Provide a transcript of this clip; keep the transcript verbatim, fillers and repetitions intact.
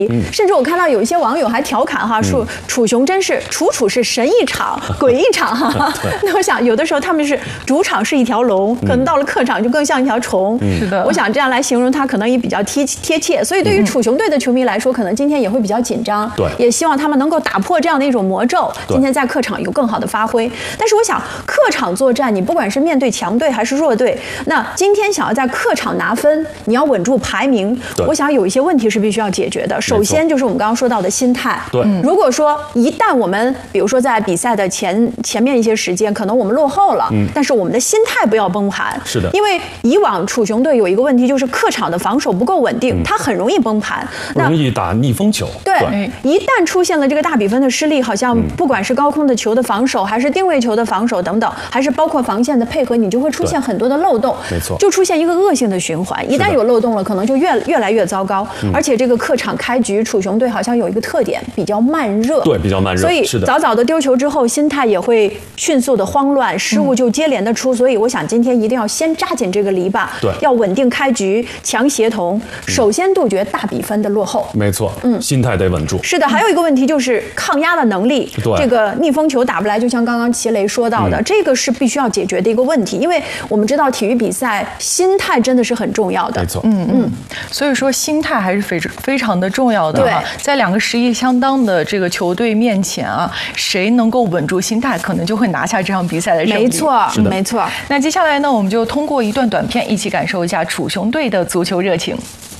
甚至我看到有一些网友还调侃哈，说楚雄真是楚楚是神一场，鬼一场哈。那我想有的时候他们是主场是一条龙，可能到了客场就更像一条虫。 是的， 我想这样来形容他可能也比较贴贴切。所以对于楚雄队的球迷来说，可能今天也会比较紧张。 对， 也希望他们能够打破这样的一种魔咒，今天在客场有更好的发挥。但是我想，客场作战，你不管是面对强队还是弱队，那今天想要在客场拿分，你要稳住排名，我想有一些问题是必须要解决的。首先就是我们刚刚说到的心态。 对， 如果说一旦我们比如说在比赛的前前面一些时间，可能我们落后了，嗯，但是我们的心态不要崩盘。 是的， 因为以往楚雄队有一个问题，就是客场的防守不够稳定，嗯、它很容易崩盘， 容易打逆风球。 对，对一旦出现了这个大比分的失利，好像不管是高空的球的防守，还是定位球的防守等等，还是包括防线的配合，你就会出现很多的漏洞。 没错， 就出现一个恶性的循环。一旦有漏洞了，可能就越越来越糟糕。嗯、而且这个客场开局，楚雄队好像有一个特点，比较慢热。 对，比较慢热。 所以早早的丢球之后，心态也会迅速的慌乱，失误就接连的出。嗯、所以我想今天一定要先扎紧这个篱笆， 对， 要稳定开局，强协同，首先杜绝大比分的落后。 没错，嗯，心态得稳住。 是的，还有一个问题就是抗压的能力。 对， 这个逆风球打不来，就像刚刚齐雷说到的，嗯、这个是必须要解决的一个问题，因为我们知道体育比赛心态真的是很重要的。 没错， 嗯嗯，所以说心态还是非常非常的重要的。 对， 在两个实力相当的这个球队面前啊，谁能够稳住心态，可能就会拿下这场比赛的胜利。 没错， 是的， 没错。 那接下来呢，我们就通过一段短片，一起感受一下楚雄队的足球热情。